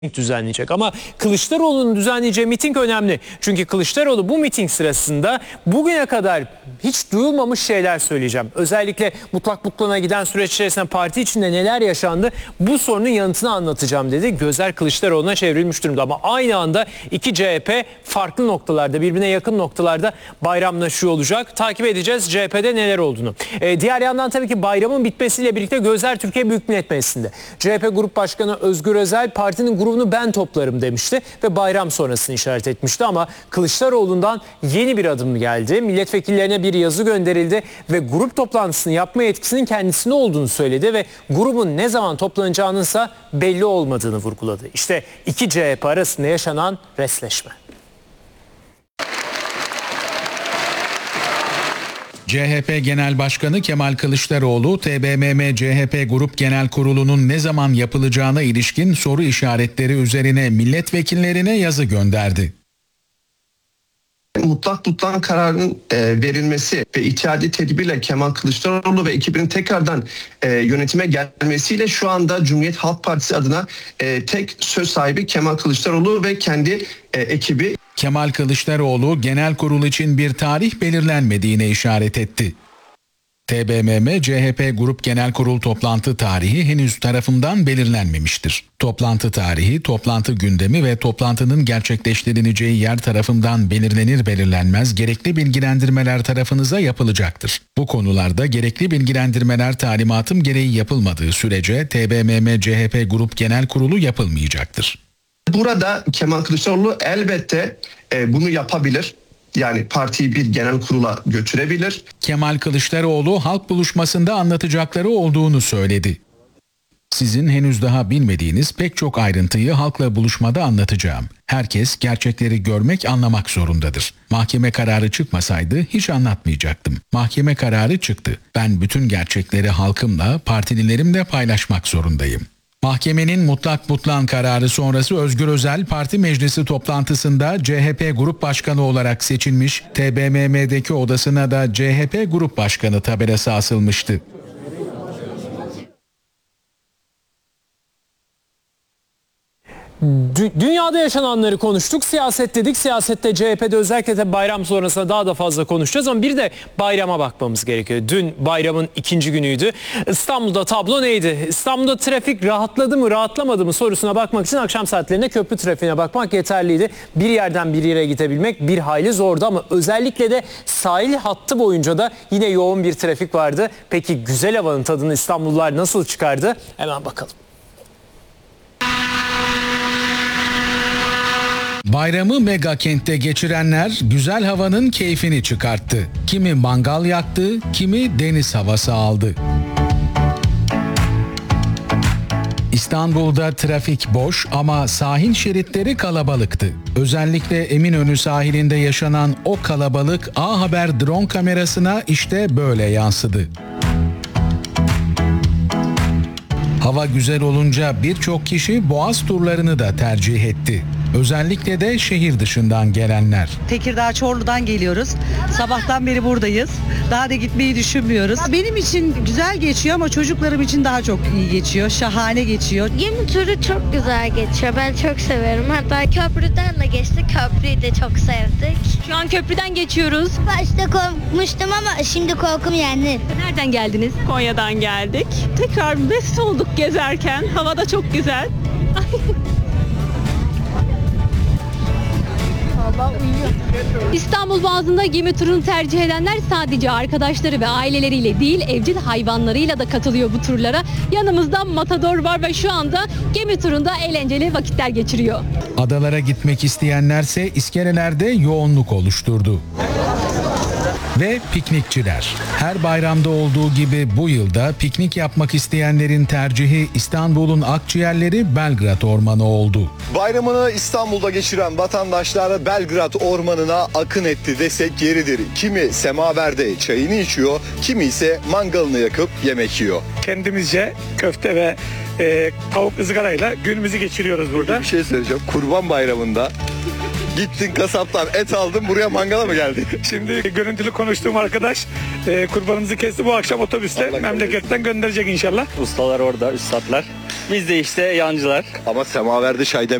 düzenleyecek. Ama Kılıçdaroğlu'nun düzenleyeceği miting önemli. Çünkü Kılıçdaroğlu bu miting sırasında bugüne kadar hiç duyulmamış şeyler söyleyeceğim. Özellikle mutlak buklana giden süreç içerisinde parti içinde neler yaşandı, bu sorunun yanıtını anlatacağım dedi. Gözler Kılıçdaroğlu'na çevrilmiş durumda ama aynı anda iki CHP farklı noktalarda, birbirine yakın noktalarda bayramlaşıyor olacak. Takip edeceğiz CHP'de neler olduğunu. Diğer yandan tabii ki bayramın bitmesiyle birlikte gözler Türkiye Büyük Millet Meclisi'nde. CHP Grup Başkanı Özgür Özel partinin grubunu ben toplarım demişti ve bayram sonrasını işaret etmişti ama Kılıçdaroğlu'ndan yeni bir adım geldi. Milletvekillerine bir yazı gönderildi ve grup toplantısını yapma yetkisinin kendisine olduğunu söyledi ve grubun ne zaman toplanacağınınsa belli olmadığını vurguladı. İşte iki CHP arasında yaşanan resleşme. CHP Genel Başkanı Kemal Kılıçdaroğlu, TBMM CHP Grup Genel Kurulu'nun ne zaman yapılacağına ilişkin soru işaretleri üzerine milletvekillerine yazı gönderdi. Mutlak tutan kararının verilmesi ve ihtiyadi tedbirle Kemal Kılıçdaroğlu ve ekibinin tekrardan yönetime gelmesiyle şu anda Cumhuriyet Halk Partisi adına tek söz sahibi Kemal Kılıçdaroğlu ve kendi ekibi. Kemal Kılıçdaroğlu genel kurul için bir tarih belirlenmediğine işaret etti. TBMM CHP Grup Genel Kurul toplantı tarihi henüz tarafından belirlenmemiştir. Toplantı tarihi, toplantı gündemi ve toplantının gerçekleştirileceği yer tarafından belirlenir belirlenmez gerekli bilgilendirmeler tarafınıza yapılacaktır. Bu konularda gerekli bilgilendirmeler talimatım gereği yapılmadığı sürece TBMM CHP Grup Genel Kurulu yapılmayacaktır. Burada Kemal Kılıçdaroğlu elbette bunu yapabilir. Yani partiyi bir genel kurula götürebilir. Kemal Kılıçdaroğlu halk buluşmasında anlatacakları olduğunu söyledi. Sizin henüz daha bilmediğiniz pek çok ayrıntıyı halkla buluşmada anlatacağım. Herkes gerçekleri görmek, anlamak zorundadır. Mahkeme kararı çıkmasaydı hiç anlatmayacaktım. Mahkeme kararı çıktı. Ben bütün gerçekleri halkımla, partililerimle paylaşmak zorundayım. Mahkemenin mutlak butlan kararı sonrası Özgür Özel parti meclisi toplantısında CHP Grup Başkanı olarak seçilmiş, TBMM'deki odasına da CHP Grup Başkanı tabelası asılmıştı. Dünyada yaşananları konuştuk, siyaset dedik. Siyasette CHP'de özellikle de bayram sonrasında daha da fazla konuşacağız ama bir de bayrama bakmamız gerekiyor. Dün bayramın ikinci günüydü. İstanbul'da tablo neydi? İstanbul'da trafik rahatladı mı, rahatlamadı mı sorusuna bakmak için akşam saatlerinde köprü trafiğine bakmak yeterliydi. Bir yerden bir yere gidebilmek bir hayli zordu ama özellikle de sahil hattı boyunca da yine yoğun bir trafik vardı. Peki güzel havanın tadını İstanbullular nasıl çıkardı? Hemen bakalım. Bayramı mega kentte geçirenler güzel havanın keyfini çıkarttı. Kimi mangal yaktı, kimi deniz havası aldı. İstanbul'da trafik boş ama sahil şeritleri kalabalıktı. Özellikle Eminönü sahilinde yaşanan o kalabalık A Haber drone kamerasına işte böyle yansıdı. Hava güzel olunca birçok kişi Boğaz turlarını da tercih etti. Özellikle de şehir dışından gelenler. Tekirdağ Çorlu'dan geliyoruz. Sabahtan beri buradayız. Daha da gitmeyi düşünmüyoruz. Benim için güzel geçiyor ama çocuklarım için daha çok iyi geçiyor. Şahane geçiyor. Gemi turu çok güzel geçiyor. Ben çok severim. Hatta köprüden de geçtik. Köprüyü de çok sevdik. Şu an köprüden geçiyoruz. Başta korkmuştum ama şimdi korkum yendi. Nereden geldiniz? Konya'dan geldik. Tekrar mest olduk gezerken. Hava da çok güzel. İstanbul Boğazı'nda gemi turunu tercih edenler sadece arkadaşları ve aileleriyle değil, evcil hayvanlarıyla da katılıyor bu turlara. Yanımızda Matador var ve şu anda gemi turunda eğlenceli vakitler geçiriyor. Adalara gitmek isteyenlerse iskelelerde yoğunluk oluşturdu. Ve piknikçiler. Her bayramda olduğu gibi bu yılda piknik yapmak isteyenlerin tercihi İstanbul'un akciğerleri Belgrad Ormanı oldu. Bayramını İstanbul'da geçiren vatandaşlar Belgrad Ormanı'na akın etti desek yeridir. Kimi semaverde çayını içiyor, kimi ise mangalını yakıp yemek yiyor. Kendimizce köfte ve tavuk ızgarayla günümüzü geçiriyoruz burada. Bir şey söyleyeceğim. Kurban Bayramı'nda gittin kasaptan et aldın, buraya mangala mı geldin? Şimdi görüntülü konuştuğum arkadaş kurbanımızı kesti, bu akşam otobüsle memleketten gönderecek inşallah. Ustalar orada, üstadlar. Biz de işte yancılar. Ama semaverde çay